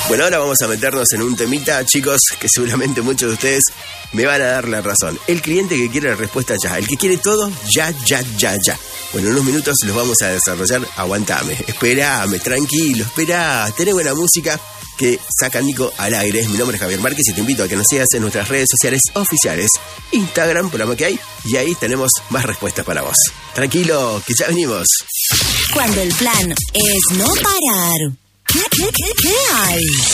Bueno, ahora vamos a meternos en un temita, chicos, que seguramente muchos de ustedes me van a dar la razón. El cliente que quiere la respuesta ya, el que quiere todo, ya. Bueno, en unos minutos los vamos a desarrollar. Aguantame, esperame, tranquilo, esperá, tenés buena música que saca Nico al aire. Mi nombre es Javier Márquez y te invito a que nos sigas en nuestras redes sociales oficiales, Instagram, por la que hay, y ahí tenemos más respuestas para vos. Tranquilo, que ya venimos. Cuando el plan es no parar, ¿Qué hay?